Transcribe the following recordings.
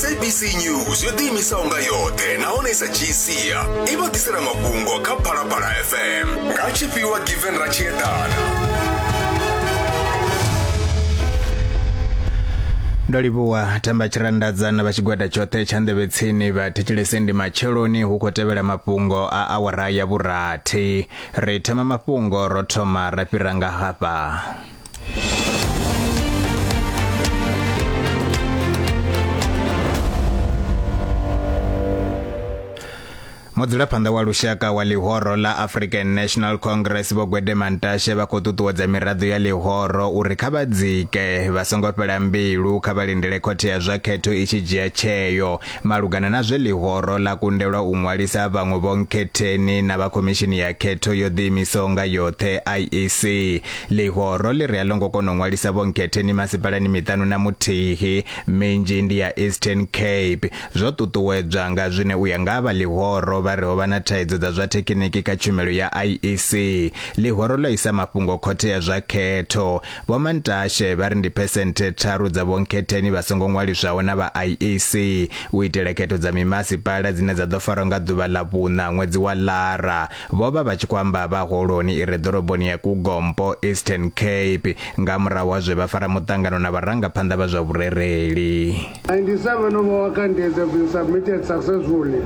SABC News yo dimisa unga yote naonesa chisia ibo tisera mabungo ka Phalaphala FM ngachipiwa given rachietana ndolibuwa tamba chirandadzana vachigwada chothe cha ndevetsini vatechelesendi macheloni huko tevela mapungo a awara ya vurathi ritema mapungo rothoma rapiranga hapa. Mudzulaphanḓa wa lushaka wa lihoro la African National Congress Vho Gwede Mantashe vha khou ṱuṱuwedza miraḓo ya lihoro uri kha vha dzike vha songo fhela mbilu kha vha lindele khothe ya zwa khetho i tshi dzhia tsheo malugana na zwe lihoro la kundelwa u ṅwalisa vhaṅwe vhonkhetheni na vha khomishini ya khetho yo ḓiimisaho nga yoṱhe IEC. Lihoro ḽi ri a ḽo ngo kona u ṅwalisa vhonkhetheni masipalani miṱanu na muthihi, minzhi ndi ya Eastern Cape. Zwo ṱuṱuwedzwa nga zwine u ya nga vha lihoro vha ri ho vha na thaidzo dza zwa thekiniki kha tshumelo ya IEC. Lihoro ḽo isa mafhungo khothe ya zwa khetho. Vho Mantashe vha ri ndi phesenthe 3 dza vhonkhetheni vha songo ṅwaliswaho na vha IEC u itela khetho dza mimasipala dzine dza ḓo farwa nga ḓuvha ḽa vhuṋa ṅwedzi wa Lara. Vho vha vha tshi khou amba vha holoni i re ḓoroboni ya Kugompo, Eastern Cape, nga murahu ha zwe vha fara muṱangano na vharangaphanḓa vha zwa vhurereli. 97 of our candidates have been submitted successfully.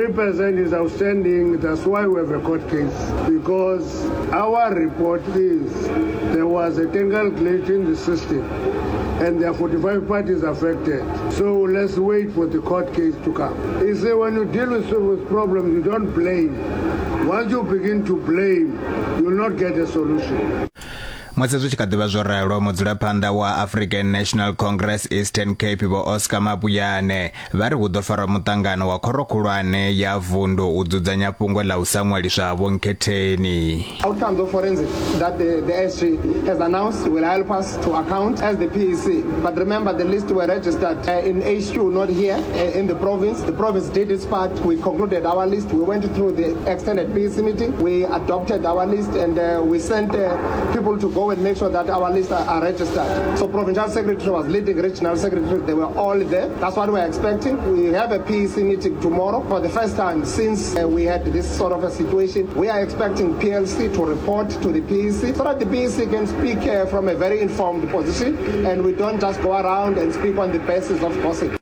3% is outstanding. That's why we have a court case, because our report is there was a technical glitch in the system and there are 45 parties affected. So let's wait for the court case to come. You see, when you deal with problems, you don't blame. Once you begin to blame, you will not get a solution. Musi zwi tshi kha ḓivha zwo ralo mudzulaphanḓa wa African National Congress Eastern Cape Vho Oscar Mabuyane vha ri hu ḓo farwa muṱangano wa khoro khulwane ya vundu u dzudzanya fhungo ḽa u sa ṅwaliswa ha vhonkhetheni. Outcomes of forensic that the SG has announced will help us to account as the PEC. But remember, the list were registered in HQ, not here in the province. The province did its part. We concluded our list. We went through the extended PEC meeting. We adopted our list and we sent people to go and make sure that our lists are registered. So Provincial Secretary was leading, Regional Secretary, they were all there. That's what we're expecting. We have a PEC meeting tomorrow. For the first time since we had this sort of a situation, we are expecting PLC to report to the PEC so that the PEC can speak from a very informed position and we don't just go around and speak on the basis of gossip.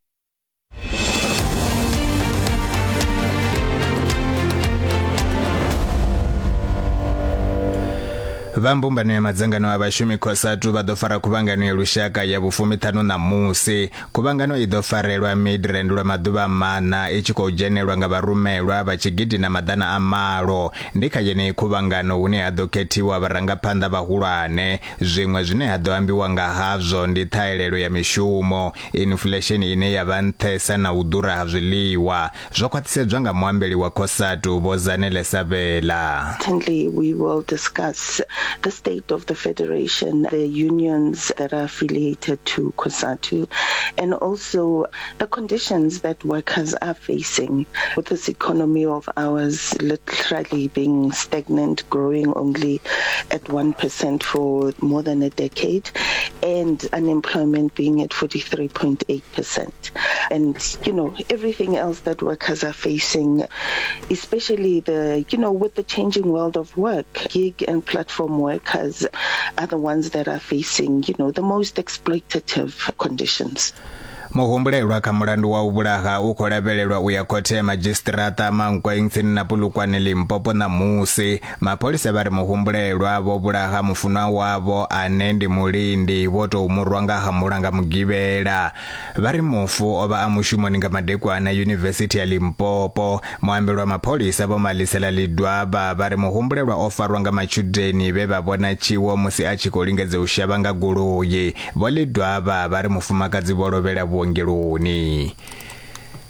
Vambumbano ya madzangano a vhashumi khosatu vha ḓo fara khuvhangano ya lushaka ya vhufumi-ṱhanu na musi. Khuvhangano i ḓo farelwa Midrand lwa maḓuvha mana i tshi khou dzhenelwa nga vharumelwa vha tshigidi na maḓana a malo. Ndi kha yeneyi khuvhangano hune ha ḓo khethiwa vharangaphanḓa vhahulwane. Zwiṅwe zwine ha ḓo ambiwa nga hazwo ndi ṱhahelelo ya mishumo, inflation ine ya vha nṱhesa na u ḓura ha zwiḽiwa. Zwo khwaṱhisedzwa nga muambeli wa khosatu Vho Zanele Savela. We will discuss the state of the federation, the unions that are affiliated to COSATU, and also the conditions that workers are facing with this economy of ours literally being stagnant, growing only at 1% for more than a decade, and unemployment being at 43.8%. And, everything else that workers are facing, especially with the changing world of work, gig and platform workers are the ones that are facing, the most exploitative conditions. Muhumbulelwa kha mulandu wa u vhulaha u khou lavhelelwa u ya khothe ya madzhisiṱiraṱa Mankweng tsini na Polokwane Limpopo ṋamusi. Mapholisa vha ri muhumbulelwa vho vhulaha mufunwa wavho ane ndi mulindi vho tou murwa nga hamula nga mugivhela. Vha ri mufu o vha a mushumoni nga madekwana Yunivesithi ya Limpopo. Muambeli wa mapholisa Vho Malisela Lidwaba vha ri muhumbulelwa o farwa nga matshudeni vhe vha vhona tshiwo musi a tshi khou lingedza u shavha nga goloi. Vho Lidwaba vha ri mufumakadzi vho lovhela vhuongeloni.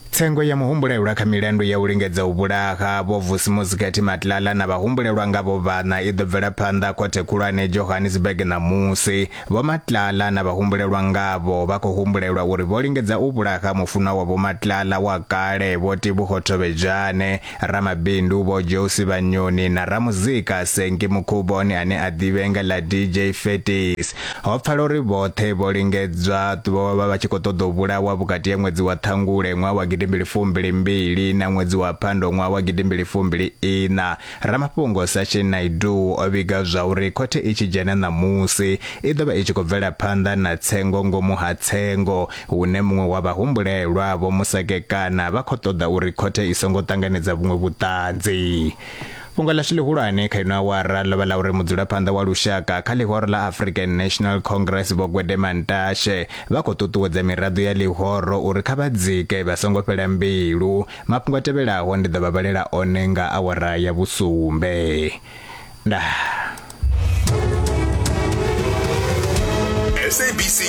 tsengo ya muhumbulelwa kha milandu ya u lingedza u vhulaha vho Vusimuzi Matlala na vhahumbulelwa ngavho vhana i ḓo bvela phanḓa khothe khulwane Johannesburg ṋamusi. Vho Matlala na vhahumbulelwa ngavho vha khou humbulelwa uri vho lingedza u vhulaha mufunwa wa Vho Matlala wa kale Vho Tebogo Tobejane, ramabindu Vho Josi Banyoni na ramuzika Senki Mukhubone ane a ḓivhenga ḽa DJ Fetis. Ho pfala uri vhoṱhe vho lingedzwa vha vha tshi khou ṱoḓa u vhulawa vhukati ha ṅwedzi wa Ṱhangule ṅwaha wa 2022 na ṅwedzi wa Phando ṅwaha wa 2024. Ramafhungo Sachin Naidu o vhiga zwa uri khothe i tshi dzhena ṋamusi i ḓo vha i tshi khou bvela phanḓa na tsengo ngomu ha tsengo hune muṅwe wa vhahumbulelwa Vho Musekekana vha khou ṱoḓa uri khothe i songo ṱanganedza vhuṅwe vhuṱanzi. Fhungo ḽashu ḽihulwane kha ino awara ḽo vha ḽa uri mudzulaphanḓa wa lushaka kha ḽihoro ḽa African National Congress Vho Gwede Mantashe vha khou ṱuṱuwedza miraḓo ya ḽihoro uri kha vha dzike vha songo fhela mbilu. Mafhungo a tevhelaho ndi ḓo vha vhalela one nga awara ya vhusumbe. SABC